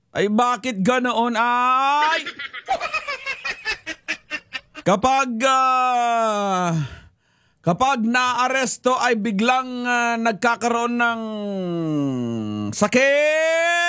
Ay bakit ganoon ay? Kapag kapag naaresto ay biglang nagkakaroon ng sakit.